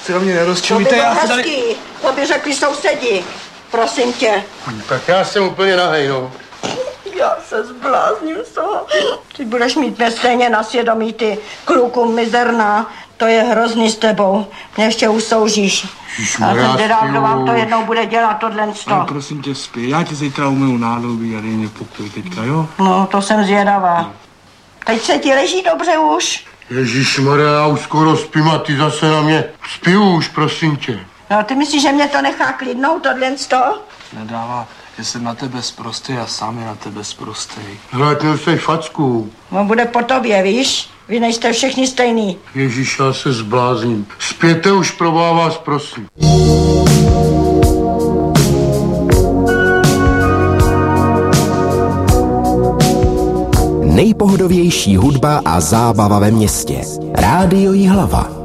se na mě nerozčilujte, já se tady... To by řekli sousedi, prosím tě. Tak já jsem úplně nahej, no. Já se zblázním z toho. Ty budeš mít mě stejně na svědomí, ty kluku mizerná. To je hrozný s tebou. Mě ještě usoužíš. A ten teda, kdo vám to jednou bude dělat, tohle sto. Ale prosím tě, spí. Já ti zítra umyju nádobí a dej mě pokoj teďka, jo? No, to jsem zvědavá. Teď se ti leží dobře už? Ježišmarja, já už skoro spím a ty zase na mě. Spí už, prosím tě. No, ty myslíš, že mě to nechá klidnout, tohle sto? Nedává, že jsem na tebe sprostej a sám je na tebe sprostej. Hele, ty nosej facku. On bude po tobě, víš? Vy nejste všichni stejný. Ježíš, já se zblázním. Spěte už, pro vás, prosím. Nejpohodovější hudba a zábava ve městě. Rádio Jihlava.